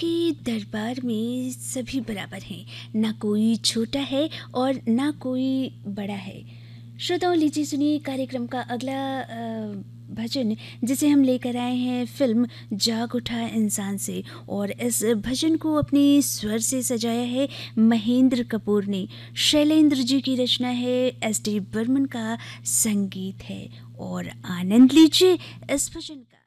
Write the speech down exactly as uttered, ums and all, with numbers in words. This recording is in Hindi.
के दरबार में सभी बराबर हैं, ना कोई छोटा है और ना कोई बड़ा है। श्रोताओं, लीजिए सुनिए कार्यक्रम का अगला अ, भजन, जिसे हम लेकर आए हैं फिल्म जाग उठा इंसान से। और इस भजन को अपनी स्वर से सजाया है महेंद्र कपूर ने। शैलेंद्र जी की रचना है, एस डी बर्मन का संगीत है। और आनंद लीजिए इस भजन का।